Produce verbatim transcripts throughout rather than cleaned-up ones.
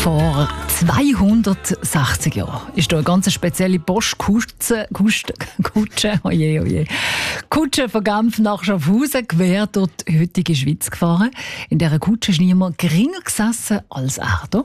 Vor zweihundertsechzig Jahren ist da eine ganz spezielle Postkutsche, Kutsche, Kutsche, oje, oje, Kutsche von Genf nach Schaffhausen quer durch die heutige Schweiz gefahren. In dieser Kutsche ist niemand geringer gesessen als er hier.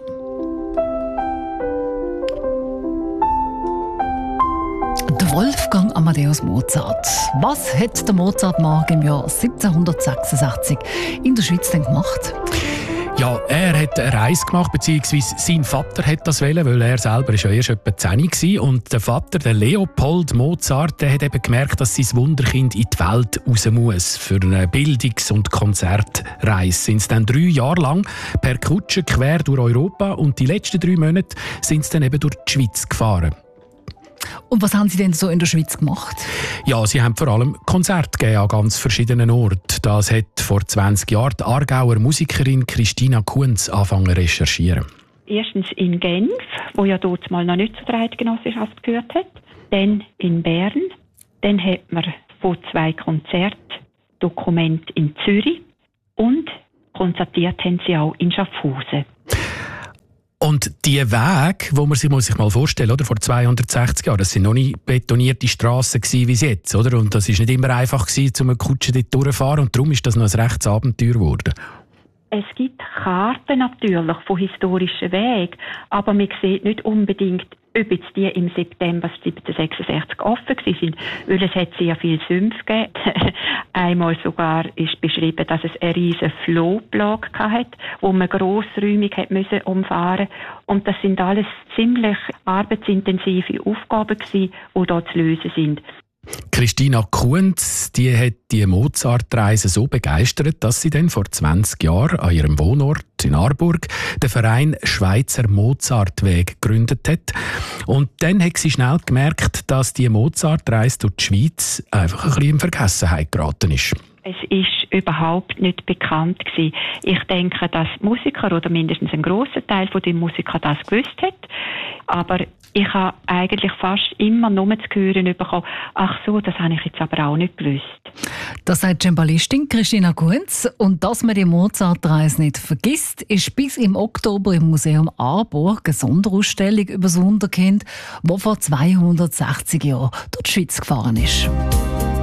Der Wolfgang Amadeus Mozart. Was hat der Mozartmark im Jahr siebzehnhundertsechsundsechzig in der Schweiz denn gemacht? Ja, er hat eine Reise gemacht, beziehungsweise sein Vater hat das wollen, weil er selber ist ja erst etwa zehn war. Und der Vater, der Leopold Mozart, der hat eben gemerkt, dass sein Wunderkind in die Welt raus muss. Für eine Bildungs- und Konzertreise sind sie dann drei Jahre lang per Kutsche quer durch Europa und die letzten drei Monate sind sie dann eben durch die Schweiz gefahren. Und was haben Sie denn so in der Schweiz gemacht? Ja, sie haben vor allem Konzerte gegeben an ganz verschiedenen Orten. Das hat vor zwanzig Jahren die Aargauer Musikerin Christina Kunz angefangen zu recherchieren. Erstens in Genf, wo ja dort mal noch nicht zur Eidgenossenschaft gehört hat. Dann in Bern. Dann hat man von zwei Konzertdokumenten in Zürich. Und konzertiert haben sie auch in Schaffhausen. Und die Wege, wo man sich, muss sich mal vorstellen, oder, vor zweihundertsechzig Jahren, das sind noch nicht betonierte Strassen gewesen wie jetzt, oder? Und das ist nicht immer einfach gewesen, um eine Kutsche dort durchzufahren. Und darum ist das noch ein rechtes Abenteuer geworden. Es gibt Karten natürlich von historischen Wegen, aber man sieht nicht unbedingt, ob jetzt die im September siebzehnhundertsechsundsechzig offen waren, weil es hat sehr viel Sümpfe gegeben. Einmal sogar ist beschrieben, dass es eine riesige Flohplage hatte, wo man grossräumig hat müssen umfahren. Und das sind alles ziemlich arbeitsintensive Aufgaben gewesen, die da zu lösen sind. Christina Kunz, die hat die Mozart-Reise so begeistert, dass sie dann vor zwanzig Jahren an ihrem Wohnort in Aarburg den Verein Schweizer Mozartweg gegründet hat. Und dann hat sie schnell gemerkt, dass die Mozart-Reise durch die Schweiz einfach ein bisschen in Vergessenheit geraten ist. Es ist überhaupt nicht bekannt gewesen. Ich denke, dass Musiker oder mindestens ein grosser Teil von den Musikern das gewusst hat. Aber ich habe eigentlich fast immer nur zu hören bekommen, ach so, das habe ich jetzt aber auch nicht gewusst. Das sagt die Cembalistin Christina Kunz. Und dass man die Mozart-Reise nicht vergisst, ist bis im Oktober im Museum Aarburg eine Sonderausstellung über das Wunderkind, das vor zweihundertsechzig Jahren durch die Schweiz gefahren ist.